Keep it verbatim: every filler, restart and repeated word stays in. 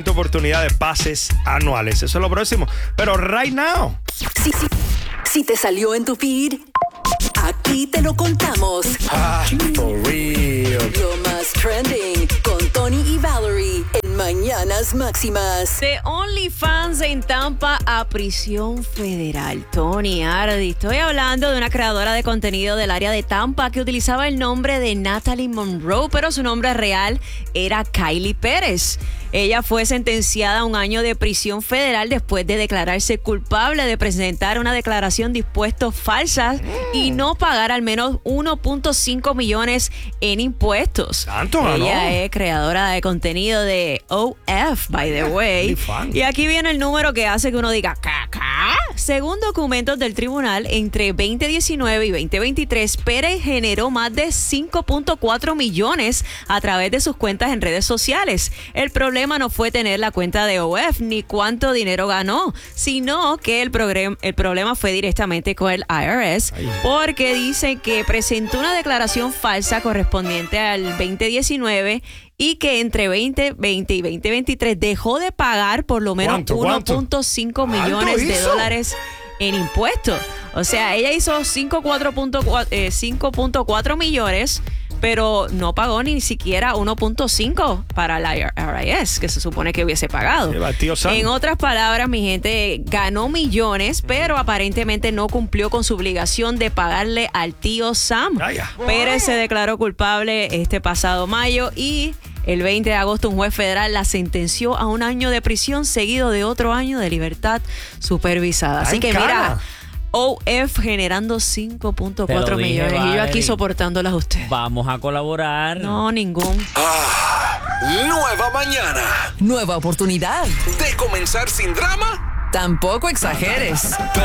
Oportunidad de pases anuales. Eso es lo próximo. Pero right now. Sí, sí. Si te salió en tu feed, aquí te lo contamos. Ah, for real. Lo más trending con Tony y Valerie en Mañanas Máximas. De OnlyFans en Tampa a prisión federal. Tony Ardi. Estoy hablando de una creadora de contenido del área de Tampa que utilizaba el nombre de Natalie Monroe, pero su nombre real era Kylie Pérez. Ella fue sentenciada a un año de prisión federal después de declararse culpable de presentar una declaración de impuestos falsas y no pagar al menos uno punto cinco millones en impuestos. ¿Tanto, no? Ella es creadora de contenido de O F, by the way. Y aquí viene el número que hace que uno diga, ¿caca? Según documentos del tribunal, entre veinte diecinueve y veinte veintitrés, Pérez generó más de cinco punto cuatro millones a través de sus cuentas en redes sociales. El problema no fue tener la cuenta de O F ni cuánto dinero ganó, sino que el, progre- el problema fue directamente con el I R S, porque dice que presentó una declaración falsa correspondiente al veinte diecinueve y que entre veinte veinte y veinte veintitrés dejó de pagar por lo menos uno punto cinco millones de dólares en impuestos. O sea, ella hizo cinco punto cuatro millones, pero no pagó ni siquiera uno punto cinco para la I R S, que se supone que hubiese pagado. En otras palabras, mi gente, ganó millones, pero aparentemente no cumplió con su obligación de pagarle al tío Sam. Pérez se declaró culpable este pasado mayo y el veinte de agosto un juez federal la sentenció a un año de prisión seguido de otro año de libertad supervisada. Así que mira, O F generando cinco punto cuatro millones y yo aquí soportándolas a ustedes. Vamos a colaborar. No, ningún. Ah, nueva mañana. Nueva oportunidad. De comenzar sin drama. Tampoco exageres.